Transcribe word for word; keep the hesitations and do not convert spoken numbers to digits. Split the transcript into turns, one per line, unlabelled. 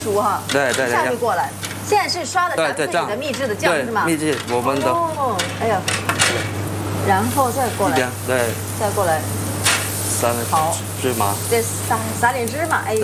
熟哈，
对对对，
一下就过来。现在是刷的咱自己的秘制的酱是吗？
秘制，我们的。
哦，哎呀，然后再过来，
对，
再过来，
撒点芝麻，
对，撒撒点芝麻，哎。